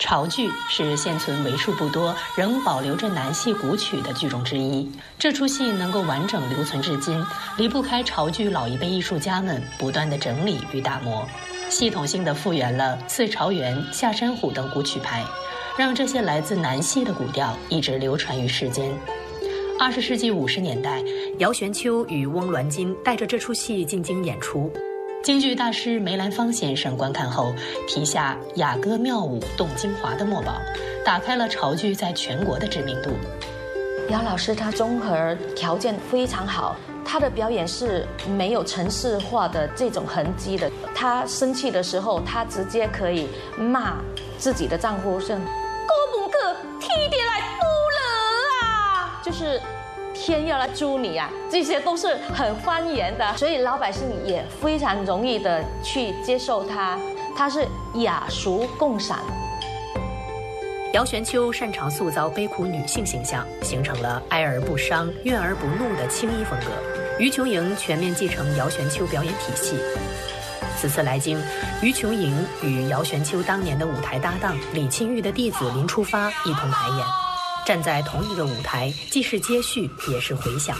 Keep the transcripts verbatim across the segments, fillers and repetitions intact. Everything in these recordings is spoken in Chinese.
潮剧是现存为数不多仍保留着南戏古曲的剧种之一。这出戏能够完整留存至今，离不开潮剧老一辈艺术家们不断的整理与打磨，系统性的复原了四朝元、下山虎等古曲牌，让这些来自南戏的古调一直流传于世间。二十世纪五十年代，姚玄秋与翁銮金带着这出戏进京演出。京剧大师梅兰芳先生观看后，题下“雅歌妙舞动京华”的墨宝，打开了潮剧在全国的知名度。 姚老师他综合条件非常好，他的表演是没有程式化的这种痕迹的。他生气的时候，他直接可以骂自己的丈夫是“哥不哥，天地来不了啊”，就是天要来诛你啊，这些都是很方言的，所以老百姓也非常容易的去接受它，它是雅俗共赏。 姚玄秋擅长塑造悲苦女性形象，形成了哀而不伤、怨而不怒的青衣风格。于琼莹全面继承姚玄秋表演体系。此次来京，于琼莹与姚玄秋当年的舞台搭档李沁玉的弟子林初发一同排演。站在同一个舞台，既是接续，也是回响。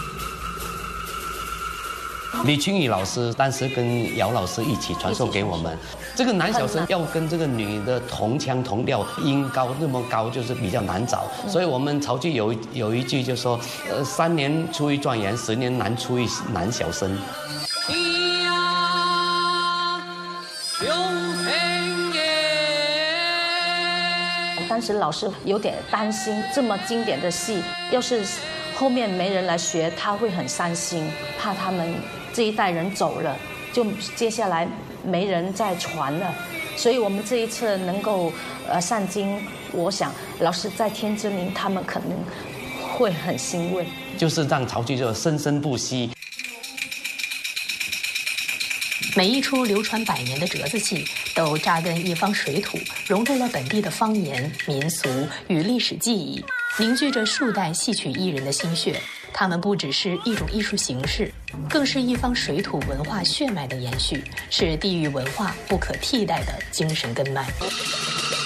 李沁玉老师当时跟姚老师一起传授给我们，这个男小生要跟这个女的同腔同调，音高那么高，就是比较难找。所以我们潮剧有有一句就说，呃，三年出一状元，十年难出一男小生。 当时老师有点担心，这么经典的戏，要是后面没人来学，他会很伤心，怕他们这一代人走了，就接下来没人再传了。所以我们这一次能够呃上京，我想老师在天之灵，他们可能会很欣慰， 就是让潮剧就生生不息。 每一出流传百年的折子戏，都扎根一方水土，融入了本地的方言、民俗与历史记忆，凝聚着数代戏曲艺人的心血。他们不只是一种艺术形式，更是一方水土文化血脉的延续，是地域文化不可替代的精神根脉。